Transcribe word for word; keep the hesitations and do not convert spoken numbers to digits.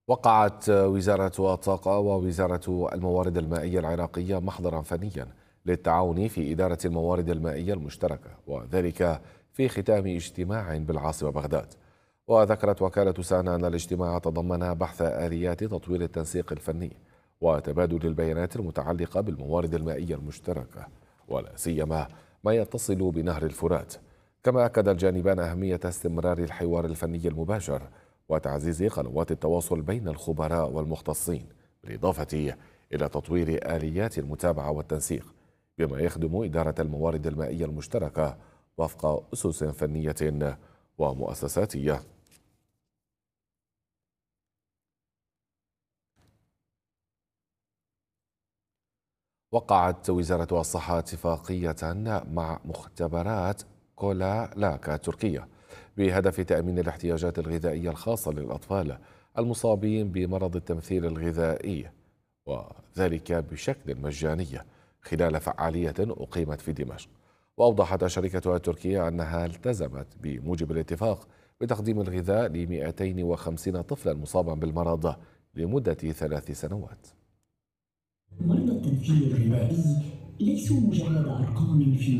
وقعت وزارة الطاقة ووزارة الموارد المائية العراقية محضرا فنيا للتعاون في إدارة الموارد المائية المشتركة، وذلك في ختام اجتماع بالعاصمة بغداد. وذكرت وكالة سانا أن الاجتماع تضمن بحث آليات تطوير التنسيق الفني وتبادل البيانات المتعلقة بالموارد المائية المشتركة، ولا سيما ما يتصل بنهر الفرات. كما أكد الجانبان أهمية استمرار الحوار الفني المباشر وتعزيز قنوات التواصل بين الخبراء والمختصين، بالإضافة إلى تطوير آليات المتابعة والتنسيق بما يخدم إدارة الموارد المائية المشتركة وفق أسس فنية ومؤسساتية. وقعت وزارة الصحة اتفاقية مع مختبرات كولا لاكا التركية بهدف تأمين الاحتياجات الغذائية الخاصة للأطفال المصابين بمرض التمثيل الغذائي، وذلك بشكل مجاني خلال فعالية أقيمت في دمشق. وأوضحت شركتها التركية أنها التزمت بموجب الاتفاق بتقديم الغذاء ل مئتين وخمسين طفلا مصابا بالمرض لمدة ثلاث سنوات. مرضى التمثيل الغذائي ليسوا مجرد أرقام في